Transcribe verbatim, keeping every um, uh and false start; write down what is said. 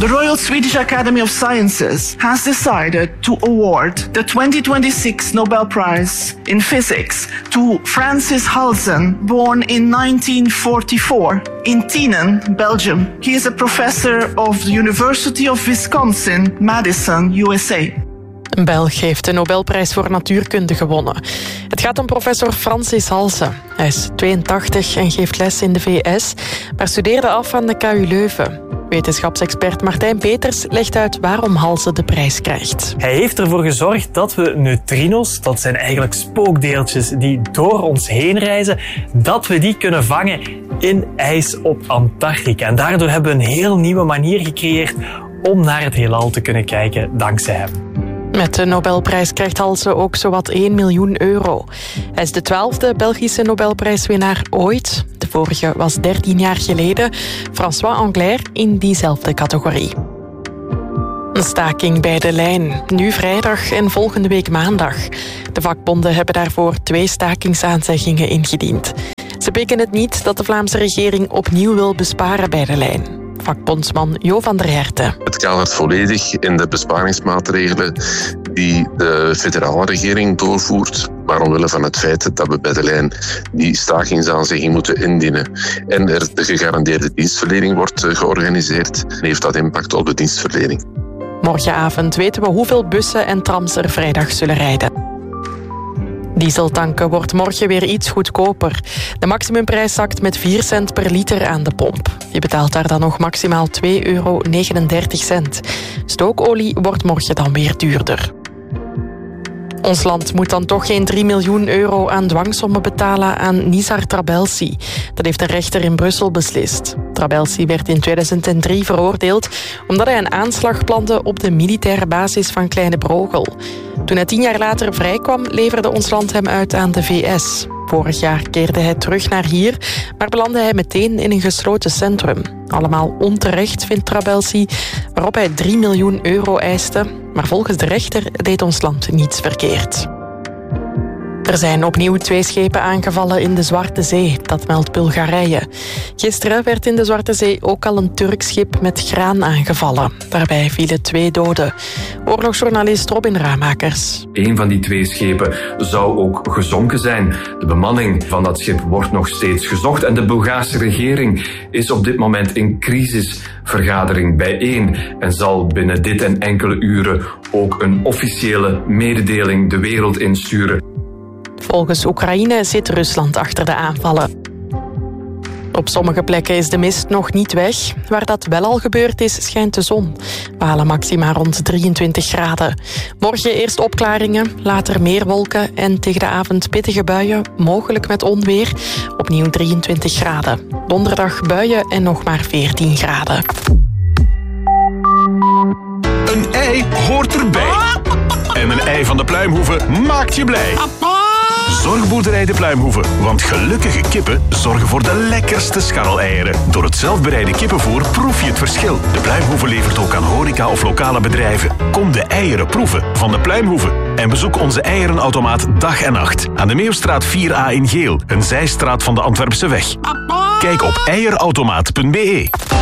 The Royal Swedish Academy of Sciences has decided to award the twenty twenty-six Nobel Prize in Physics to Francis Halsen, born in nineteen forty-four in Tienen, Belgium. He is a professor of the University of Wisconsin, Madison, U S A. Een Belg heeft de Nobelprijs voor natuurkunde gewonnen. Het gaat om professor Francis Halsen. Hij is tweeëntachtig en geeft les in de V S, maar studeerde af aan de K U Leuven. Wetenschapsexpert Martijn Peters legt uit waarom Halsen de prijs krijgt. Hij heeft ervoor gezorgd dat we neutrino's, dat zijn eigenlijk spookdeeltjes die door ons heen reizen, dat we die kunnen vangen in ijs op Antarctica. En daardoor hebben we een heel nieuwe manier gecreëerd om naar het heelal te kunnen kijken dankzij hem. Met de Nobelprijs krijgt Halsen ook zowat één miljoen euro. Hij is de twaalfde Belgische Nobelprijswinnaar ooit. De vorige was dertien jaar geleden. François Englert in diezelfde categorie. Een staking bij de lijn. Nu vrijdag en volgende week maandag. De vakbonden hebben daarvoor twee stakingsaanzeggingen ingediend. Ze pikken het niet dat de Vlaamse regering opnieuw wil besparen bij de lijn. Vakbondsman Jo van der Herten. Het kadert volledig in de besparingsmaatregelen die de federale regering doorvoert, maar omwille van het feit dat we bij de lijn die stakingsaanzegging moeten indienen en er de gegarandeerde dienstverlening wordt georganiseerd, heeft dat impact op de dienstverlening. Morgenavond weten we hoeveel bussen en trams er vrijdag zullen rijden. Dieseltanken wordt morgen weer iets goedkoper. De maximumprijs zakt met vier cent per liter aan de pomp. Je betaalt daar dan nog maximaal twee euro negenendertig. Stookolie wordt morgen dan weer duurder. Ons land moet dan toch geen drie miljoen euro aan dwangsommen betalen aan Nizar Trabelsi. Dat heeft een rechter in Brussel beslist. Trabelsi werd in tweeduizend drie veroordeeld omdat hij een aanslag plande op de militaire basis van Kleine Brogel. Toen hij tien jaar later vrijkwam, leverde ons land hem uit aan de V S. Vorig jaar keerde hij terug naar hier, maar belandde hij meteen in een gesloten centrum. Allemaal onterecht, vindt Trabelsi, waarop hij drie miljoen euro eiste. Maar volgens de rechter deed ons land niets verkeerd. Er zijn opnieuw twee schepen aangevallen in de Zwarte Zee, dat meldt Bulgarije. Gisteren werd in de Zwarte Zee ook al een Turks schip met graan aangevallen. Daarbij vielen twee doden. Oorlogsjournalist Robin Ramakers. Een van die twee schepen zou ook gezonken zijn. De bemanning van dat schip wordt nog steeds gezocht en de Bulgaarse regering is op dit moment in crisisvergadering bijeen en zal binnen dit en enkele uren ook een officiële mededeling de wereld insturen. Volgens Oekraïne zit Rusland achter de aanvallen. Op sommige plekken is de mist nog niet weg. Waar dat wel al gebeurd is, schijnt de zon. We halen maxima rond drieëntwintig graden. Morgen eerst opklaringen, later meer wolken en tegen de avond pittige buien, mogelijk met onweer. Opnieuw drieëntwintig graden. Donderdag buien en nog maar veertien graden. Een ei hoort erbij. En een ei van de Pluimhoeve maakt je blij. Zorgboerderij de Pluimhoeve, want gelukkige kippen zorgen voor de lekkerste scharreleieren. Door het zelfbereide kippenvoer proef je het verschil. De Pluimhoeve levert ook aan horeca of lokale bedrijven. Kom de eieren proeven van de Pluimhoeve. En bezoek onze eierenautomaat dag en nacht. Aan de Meeuwstraat vier A in Geel, een zijstraat van de Antwerpse weg. Kijk op eierautomaat punt be.